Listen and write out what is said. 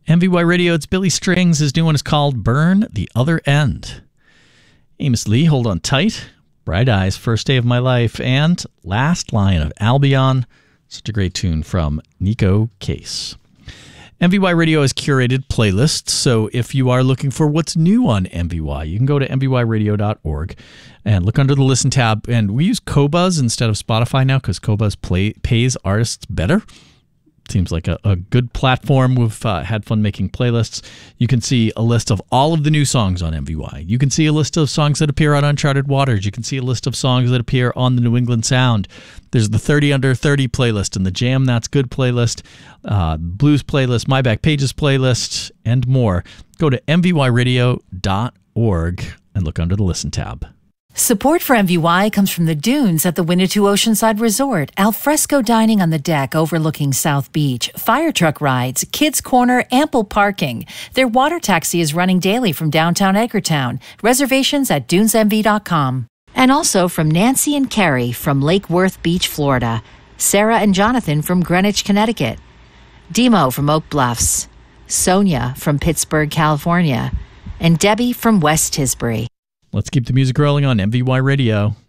MVY Radio, it's Billy Strings. His new one is called Burn the Other End. Amos Lee, Hold On Tight. Bright Eyes, First Day of My Life. And Last Line of Albion. Such a great tune from Nico Case. MVY Radio has curated playlists, so if you are looking for what's new on MVY, you can go to mvyradio.org and look under the Listen tab. And we use Qobuz instead of Spotify now because Qobuz pays artists better. Seems like a good platform. We've had fun making playlists. You can see a list of all of the new songs on MVY. You can see a list of songs that appear on Uncharted Waters. You can see a list of songs that appear on the New England Sound. There's the 30 Under 30 playlist and the Jam That's Good playlist, Blues playlist, My Back Pages playlist, and more. Go to mvyradio.org and look under the Listen tab. Support for MVY comes from the Dunes at the Winnetou Oceanside Resort, alfresco dining on the deck overlooking South Beach, fire truck rides, kids' corner, ample parking. Their water taxi is running daily from downtown Edgartown. Reservations at dunesmv.com. And also from Nancy and Carrie from Lake Worth Beach, Florida, Sarah and Jonathan from Greenwich, Connecticut, Demo from Oak Bluffs, Sonia from Pittsburgh, California, and Debbie from West Tisbury. Let's keep the music rolling on MVY Radio.